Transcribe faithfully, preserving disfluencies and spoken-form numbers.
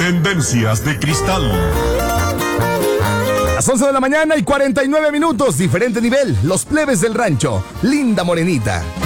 Tendencias de Cristal. Las once de la mañana y cuarenta y nueve minutos, diferente nivel, los plebes del rancho, Linda Morenita.